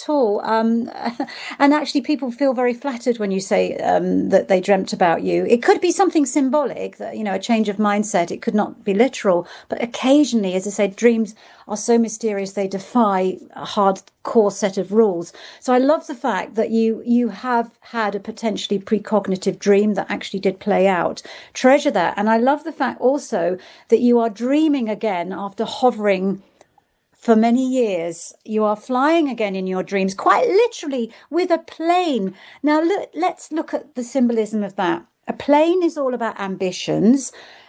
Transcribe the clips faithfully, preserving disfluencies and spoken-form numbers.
at all. Um, and actually, people feel very flattered when you say um, that they dreamt about you. It could be something symbolic, that, you know, a change of mindset. It could not be literal. But occasionally, as I say, dreams are so mysterious, they defy a hardcore set of rules. So I love the fact that you you have had a potentially precognitive dream that actually did play out. Treasure that. And I love the fact also that you are dreaming again after hovering for many years. You are flying again in your dreams, quite literally with a plane. Now, look, let's look at the symbolism of that. A plane is all about ambitions,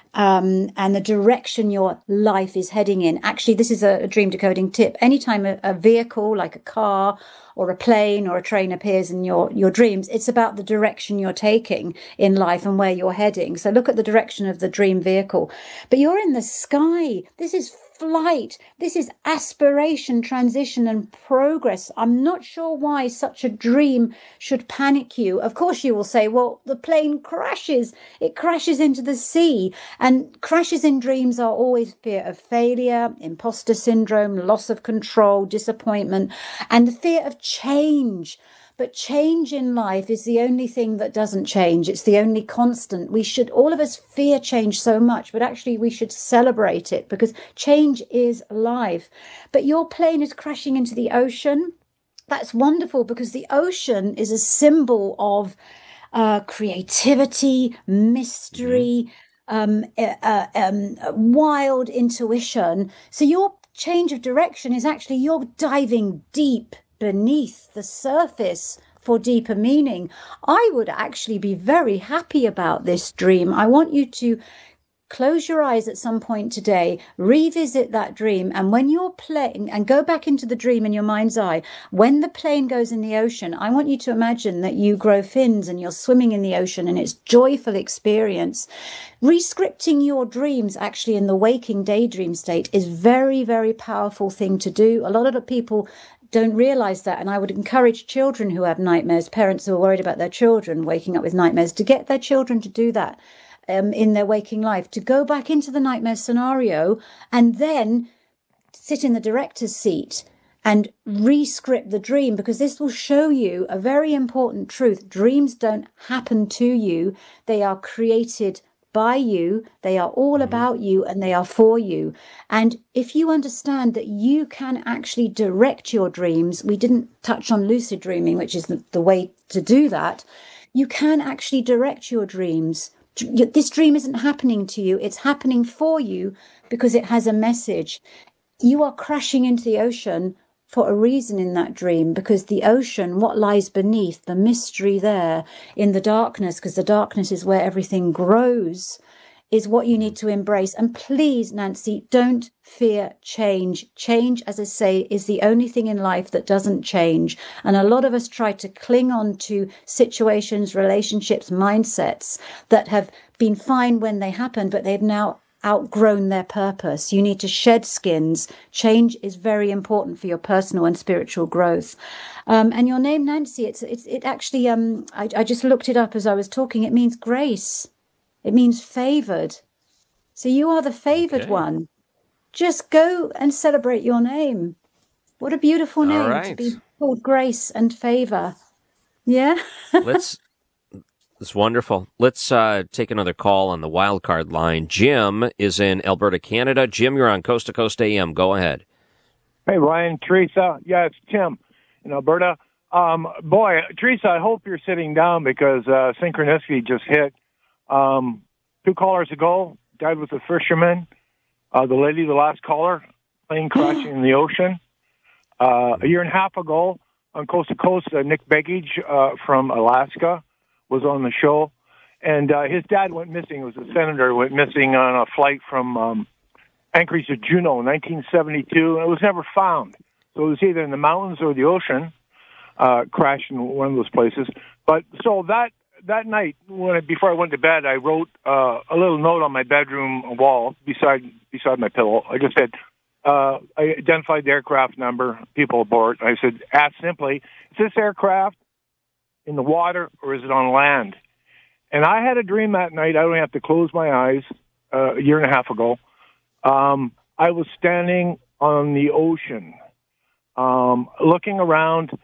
um, and the direction your life is heading in. Actually, this is a, a dream decoding tip. Anytime a, a vehicle like a car or a plane or a train appears in your, your dreams, it's about the direction you're taking in life and where you're heading. So look at the direction of the dream vehicle. But you're in the sky. This is flight. This is aspiration, transition, and progress. I'm not sure why such a dream should panic you. Of course, you will say, well, the plane crashes. It crashes into the sea. And crashes in dreams are always fear of failure, imposter syndrome, loss of control, disappointment, and the fear of change. But change in life is the only thing that doesn't change. It's the only constant. We should, all of us fear change so much, but actually we should celebrate it because change is life. But your plane is crashing into the ocean. That's wonderful because the ocean is a symbol of uh, creativity, mystery, um, uh, uh, um, wild intuition. So your change of direction is actually you're diving deep beneath the surface for deeper meaning. I would actually be very happy about this dream. I want you to close your eyes at some point today, revisit that dream, and when you're playing, and go back into the dream in your mind's eye, when the plane goes in the ocean, I want you to imagine that you grow fins and you're swimming in the ocean and it's joyful experience. Rescripting your dreams actually in the waking daydream state is very, very powerful thing to do. A lot of the people don't realize that, and I would encourage children who have nightmares, parents who are worried about their children waking up with nightmares, to get their children to do that um, in their waking life, to go back into the nightmare scenario and then sit in the director's seat and rescript the dream, because this will show you a very important truth. Dreams don't happen to you. They are created by you. They are all about you and they are for you. And if you understand that you can actually direct your dreams, we didn't touch on lucid dreaming, which is the, the way to do that. You can actually direct your dreams. This dream isn't happening to you. It's happening for you because it has a message. You are crashing into the ocean for a reason in that dream, because the ocean, what lies beneath, the mystery there in the darkness, because the darkness is where everything grows, is what you need to embrace. And please, Nancy, don't fear change. Change, as I say, is the only thing in life that doesn't change. And a lot of us try to cling on to situations, relationships, mindsets that have been fine when they happen, but they've now outgrown their purpose. You need to shed skins. Change is very important for your personal and spiritual growth. Um, and your name, Nancy, it's, it's it actually, um, I, I just looked it up as I was talking. It means grace. It means favored. So you are the favored Okay. one. Just go and celebrate your name. What a beautiful All name right. to be called grace and favor. Yeah. Let's. It's wonderful. Let's uh, take another call on the wild card line. Jim is in Alberta, Canada. Jim, you're on Coast to Coast A M. Go ahead. Hey, Ryan, Teresa. Yeah, it's Tim in Alberta. Um, boy, Teresa, I hope you're sitting down because uh, synchronicity just hit. Um, two callers ago, died with a fisherman. Uh, the lady, the last caller, plane crashing in the ocean. Uh, a year and a half ago, on Coast to Coast, uh, Nick Begich uh, from Alaska was on the show, and uh, his dad went missing. It was a senator, went missing on a flight from um, Anchorage to Juneau in nineteen seventy-two, and it was never found. So it was either in the mountains or the ocean, uh, crashed in one of those places. But so that that night, when I, before I went to bed, I wrote uh, a little note on my bedroom wall beside beside my pillow. I just said, uh, I identified the aircraft number, people aboard. I said, ask simply, is this aircraft in the water or is it on land? And I had a dream that night. I don't have to close my eyes. Uh, a year and a half ago, um, I was standing on the ocean, um, looking around